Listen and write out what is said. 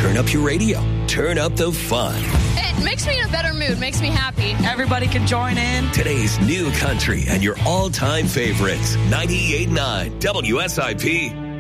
turn up your radio. Turn up the fun. It makes me in a better mood, makes me happy. Everybody can join in. Today's new country and your all-time favorites. 98.9 WSIP.